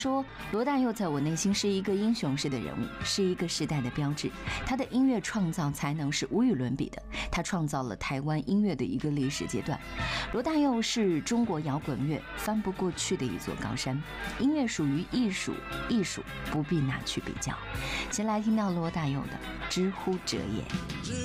说罗大佑在我内心是一个英雄式的人物，是一个时代的标志。他的音乐创造才能是无与伦比的，他创造了台湾音乐的一个历史阶段。罗大佑是中国摇滚乐翻不过去的一座高山，音乐属于艺术，艺术不必拿去比较。先来听到罗大佑的《知乎者也》。